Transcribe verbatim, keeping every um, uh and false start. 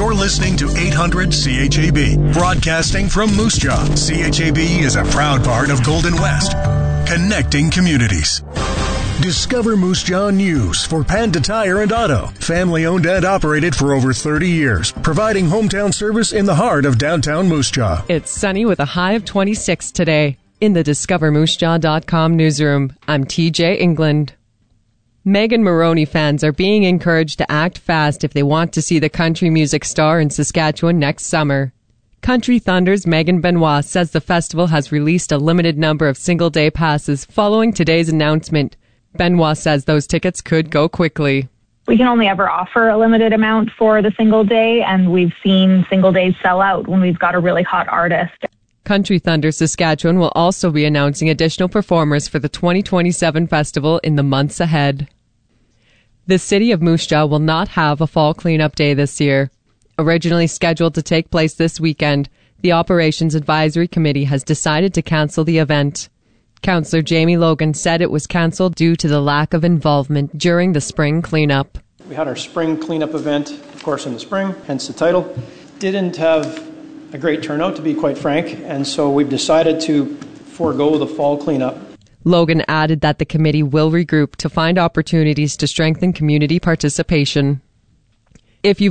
You're listening to eight hundred C H A B, broadcasting from Moose Jaw. C H A B is a proud part of Golden West, connecting communities. Discover Moose Jaw News for Panda Tire and Auto. Family owned and operated for over thirty years, providing hometown service in the heart of downtown Moose Jaw. It's sunny with a high of twenty-six today. In the discover moose jaw dot com newsroom, I'm T J England. Megan Moroney fans are being encouraged to act fast if they want to see the country music star in Saskatchewan next summer. Country Thunder's Megan Benoit says the festival has released a limited number of single-day passes following today's announcement. Benoit says those tickets could go quickly. We can only ever offer a limited amount for the single day, and we've seen single days sell out when we've got a really hot artist. Country Thunder Saskatchewan will also be announcing additional performers for the twenty twenty-seven festival in the months ahead. The city of Moose Jaw will not have a fall cleanup day this year. Originally scheduled to take place this weekend, the Operations Advisory Committee has decided to cancel the event. Councillor Jamie Logan said it was cancelled due to the lack of involvement during the spring cleanup. We had our spring cleanup event, of course, in the spring, hence the title. Didn't have a great turnout, to be quite frank, and so we've decided to forego the fall cleanup. Logan added that the committee will regroup to find opportunities to strengthen community participation. If you